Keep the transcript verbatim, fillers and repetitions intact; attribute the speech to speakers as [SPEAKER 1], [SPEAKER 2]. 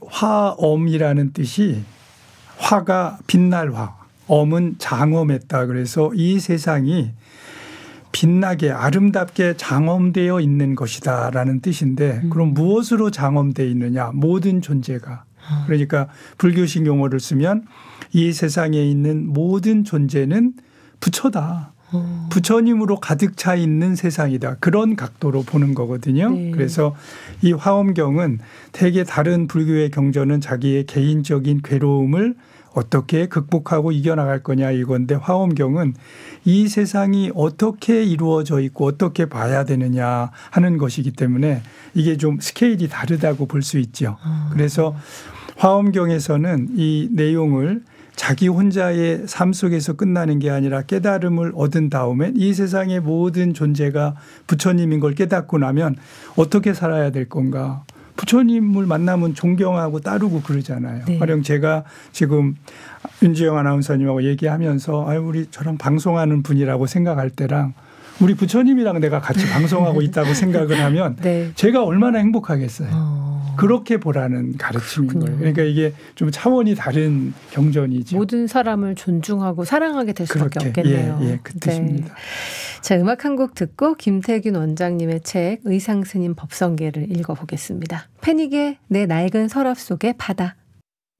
[SPEAKER 1] 화엄이라는 뜻이 화가 빛날 화, 엄은 장엄했다. 그래서 이 세상이 빛나게 아름답게 장엄되어 있는 것이다라는 뜻인데 음. 그럼 무엇으로 장엄되어 있느냐? 모든 존재가. 그러니까 불교식 용어를 쓰면 이 세상에 있는 모든 존재는 부처다. 어. 부처님으로 가득 차 있는 세상이다. 그런 각도로 보는 거거든요. 네. 그래서 이 화엄경은 대개 다른 불교의 경전은 자기의 개인적인 괴로움을 어떻게 극복하고 이겨나갈 거냐 이건데 화엄경은 이 세상이 어떻게 이루어져 있고 어떻게 봐야 되느냐 하는 것이기 때문에 이게 좀 스케일이 다르다고 볼 수 있죠. 어. 그래서 화엄경에서는 이 내용을 자기 혼자의 삶 속에서 끝나는 게 아니라 깨달음을 얻은 다음에 이 세상의 모든 존재가 부처님인 걸 깨닫고 나면 어떻게 살아야 될 건가. 부처님을 만나면 존경하고 따르고 그러잖아요. 네. 가령 제가 지금 윤지영 아나운서님하고 얘기하면서 아유 우리 저랑 방송하는 분이라고 생각할 때랑 우리 부처님이랑 내가 같이 방송하고 있다고 생각을 하면 네. 제가 얼마나 행복하겠어요. 어. 그렇게 보라는 가르침인 그렇군요. 거예요. 그러니까 이게 좀 차원이 다른 경전이죠.
[SPEAKER 2] 모든 사람을 존중하고 사랑하게 될 수밖에 그렇게, 없겠네요.
[SPEAKER 1] 예, 예, 그 뜻입니다.
[SPEAKER 2] 네. 자, 음악 한 곡 듣고 김태균 원장님의 책 의상스님 법성계를 읽어보겠습니다. 패닉의 내 낡은 서랍 속의 바다.